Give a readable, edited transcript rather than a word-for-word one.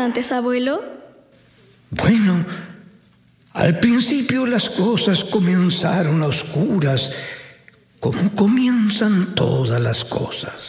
antes, abuelo? Bueno, al principio las cosas comenzaron a oscuras, como comienzan todas las cosas.